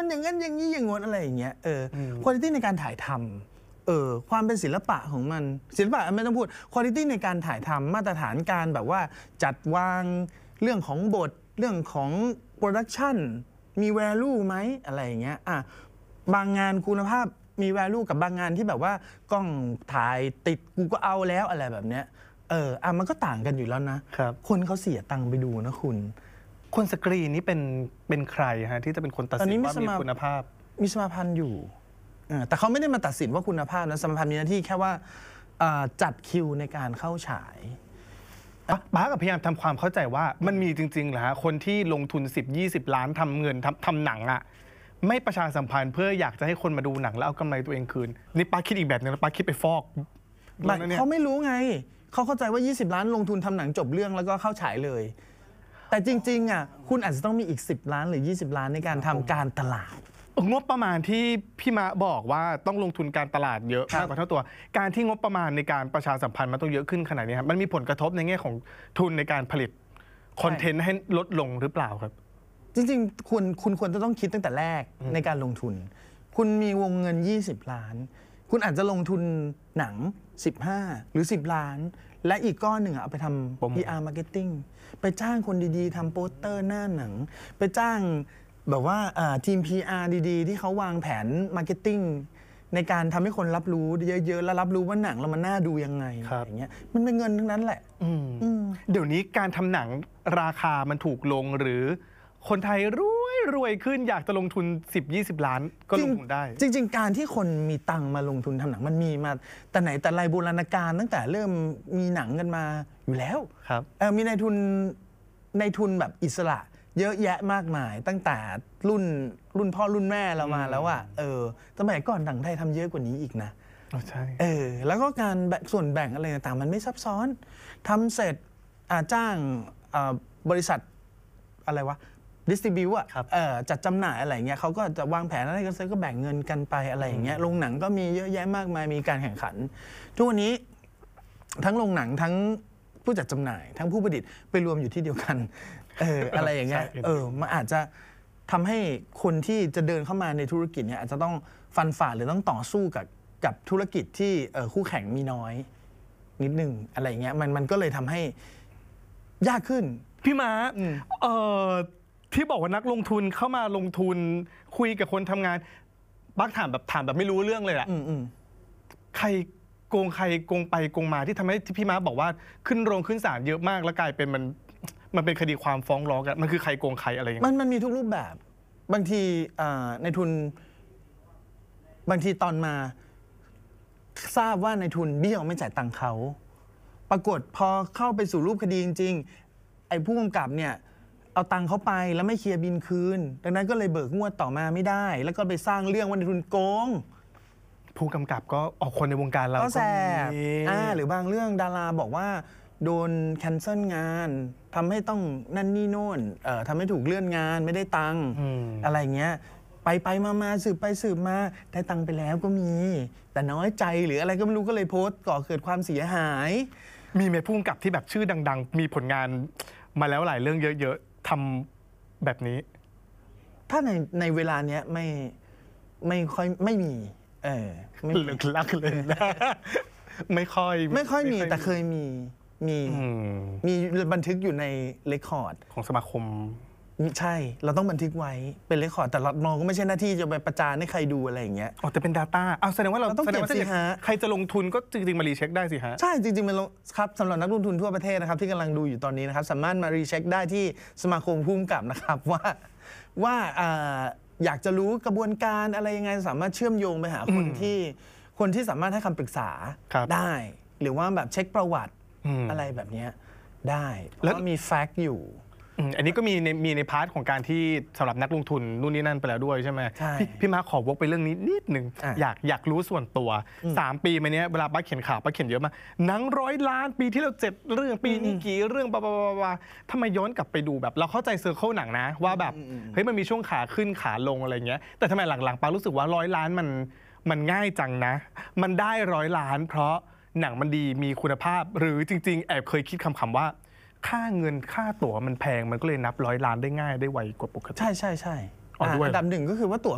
อย่างนั้นอย่างนี้อย่างงนอะไรอย่างเงี้ยคุณภาพในการถ่ายทำความเป็นศิลปะของมันศิลปะไม่ต้องพูดคุณภาพในการถ่ายทำมาตรฐานการแบบว่าจัดวางเรื่องของบทเรื่องของโปรดักชันมี value ไหมอะไรอย่างเงี้ยบางงานคุณภาพมี value กับบางงานที่แบบว่ากล้องถ่ายติดกูก็เอาแล้วอะไรแบบเนี้ยมันก็ต่างกันอยู่แล้วนะคนเขาเสียตังค์ไปดูนะคุณคนสกรีนนี่เป็นใครฮะที่จะเป็นคนตัดสินว่ามีคุณภาพมีสมาพันธ์อยู่แต่เขาไม่ได้มาตัดสินว่าคุณภาพนะสมาพันธ์มีหน้าที่แค่ว่าจัดคิวในการเข้าฉายบ้ากับพยายามทำความเข้าใจว่ามันมีจริงๆเหรอฮะคนที่ลงทุน10-20 ล้านทำเงินทำหนังไม่ประชาสัมพันธ์เพื่ออยากจะให้คนมาดูหนังแล้วเอากำไรตัวเองคืนนี่ป้าคิดอีกแบบนึงแล้วป้าคิดไปฟอกเขาไม่รู้ไงเขาเข้าใจว่า20 ล้านลงทุนทำหนังจบเรื่องแล้วก็เข้าฉายเลยแต่จริงๆคุณอาจจะต้องมีอีก10 ล้านหรือ20 ล้านในการทำการตลาดงบประมาณที่พี่มะบอกว่าต้องลงทุนการตลาดเยอะมากกว่าเท่าตัวการที่งบประมาณในการประชาสัมพันธ์มันต้องเยอะขึ้นขนาดนี้ครับมันมีผลกระทบในแง่ของทุนในการผลิตคอนเทนต์ให้ลดลงหรือเปล่าครับจริงๆคุณควรจะต้องคิดตั้งแต่แรกในการลงทุนคุณมีวงเงิน20 ล้านคุณอาจจะลงทุนหนัง15หรือ10 ล้านและอีกก้อนหนึ่งเอาไปทำ PR Marketing ไปจ้างคนดีๆทำโปสเตอร์หน้าหนังไปจ้างแบบว่าทีม PR ดีๆที่เขาวางแผน Marketing ในการทำให้คนรับรู้เยอะๆและรับรู้ว่าหนังเรามันน่าดูยังไงอย่างเงี้ยมันเป็นเงินทั้งนั้นแหละเดี๋ยวนี้การทำหนังราคามันถูกลงหรือคนไทยรวยขึ้นอยากจะลงทุน10-20 ล้านก็ลงทุนได้จริงๆการที่คนมีตังค์มาลงทุนทำหนังมันมีมาแต่ไหนแต่ไรโบราณกาลตั้งแต่เริ่มมีหนังกันมาอยู่แล้วมีนายทุนแบบอิสระเยอะแยะมากมายตั้งแต่รุ่นพ่อรุ่นแม่เรามาแล้วสมัยก่อนหนังไทยทำเยอะกว่านี้อีกนะใช่แล้วก็การส่วนแบ่งอะไรต่างๆมันไม่ซับซ้อนทำเสร็จจ้างบริษัทอะไรวะดิสติบิวจัดจำหน่ายอะไรเงี้ยเขาก็จะวางแผนอะไรก็แบ่งเงินกันไปอะไรอย่างเงี้ยโรงหนังก็มีเยอะแยะมากมายมีการแข่งขันทุกวันนี้ทั้งโรงหนังทั้งผู้จัดจำหน่ายทั้งผู้ผลิตไปรวมอยู่ที่เดียวกันอะไรอย่างเงี้ยมันอาจจะทำให้คนที่จะเดินเข้ามาในธุรกิจเนี่ยอาจจะต้องฟันฝ่าหรือต้องต่อสู้กับธุรกิจที่คู่แข่งมีน้อยนิดนึงอะไรอย่างเงี้ยมันก็เลยทำให้ยากขึ้นพี่ม้าที่บอกว่านักลงทุนเข้ามาลงทุนคุยกับคนทำงานบักถามแบบไม่รู้เรื่องเลยอะใครโกงไปโกงมาที่ทำให้พี่ม้าบอกว่าขึ้นโรงขึ้นศาลเยอะมากแล้วกลายเป็นมันเป็นคดีความฟ้องร้องกันมันคือใครโกงใครอะไรอย่างเงี้ยมันมีทุกรูปแบบบางทีในทุนบางทีตอนมาทราบว่าในทุนเบี้ยวไม่จ่ายตังค์เขาปรากฏพอเข้าไปสู่รูปคดีจริงๆไอ้ผู้กำกับเนี่ยเอาตังค์เขาไปแล้วไม่เคลียร์บินคืนดังนั้นก็เลยเบิกงวดต่อมาไม่ได้แล้วก็ไปสร้างเรื่องว่าในทุนโกงผู้กำกับก็ออกคนในวงการเราก็แสบหรือบางเรื่องดาราบอกว่าโดนแคนเซิลงานทำให้ต้องนั่นนี่โน่นทำให้ถูกเลื่อนงานไม่ได้ตังค์อะไรเงี้ยไปมาสืบไปสืบมาได้ตังค์ไปแล้วก็มีแต่น้อยใจหรืออะไรก็ไม่รู้ก็เลยโพสต์ก่อเกิดความเสียหายมีเมย์ผู้กำกับที่แบบชื่อดังๆมีผลงานมาแล้วหลายเรื่องเยอะๆทำแบบนี้ถ้าในเวลาเนี้ยไม่ค่อยไม่มีไม่ลักเลยนะไม่ค่อยมีแต่เคยมีบันทึกอยู่ในเรคคอร์ดของสมาคมใช่เราต้องบันทึกไว้เป็นเรคคอร์ดแต่เราก็ไม่ใช่หน้าที่จะไปประจานให้ใครดูอะไรอย่างเงี้ยแต่เป็น Data แสดงว่าเราต้องเก็บสิฮะใครจะลงทุนก็จริงๆมารีเช็คได้สิฮะใช่จริงๆมันครับสำหรับนักลงทุนทั่วประเทศนะครับที่กำลังดูอยู่ตอนนี้นะครับสามารถมารีเช็คได้ที่สมาคมผู้กำกับนะครับว่าอยากจะรู้กระบวนการอะไรยังไงสามารถเชื่อมโยงไปหาคนที่สามารถให้คำปรึกษาได้หรือว่าแบบเช็คประวัติอะไรแบบนี้ได้แล้วมีแฟกต์อยู่อันนี้ก็มีในพาร์ทของการที่สำหรับนักลงทุนนู่นนี่นั่นไปแล้วด้วยใช่ไหมพี่มาขอวกไปเรื่องนี้นิดหนึ่งอยากรู้ส่วนตัว3 ปีมาเนี้ยเวลาป้าเขียนข่าวป้าเขียนเยอะมากหนัง100 ล้านปีที่เรา7 เรื่องปีนี้กี่เรื่องบ้าทำไมย้อนกลับไปดูแบบเราเข้าใจเซอร์เคิลหนังนะว่าแบบเฮ้ยมันมีช่วงขาขึ้นขาลงอะไรเงี้ยแต่ทำไมหลังๆป้ารู้สึกว่า100 ล้านมันง่ายจังนะมันได้100 ล้านเพราะหนังมันดีมีคุณภาพหรือจริงๆแอบเคยคิดคำว่าค่าเงินค่าตั๋วมันแพงมันก็เลยนับ100 ล้านได้ง่ายได้ไวกว่าปกติใช่อันดับหนึ่งก็คือว่าตั๋ว